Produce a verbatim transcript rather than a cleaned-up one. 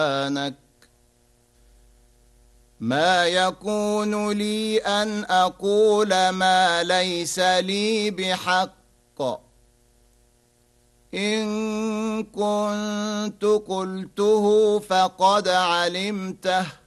سبحانك ما يكون لي أن أقول ما ليس لي بحق إن كنت قلته فقد علمته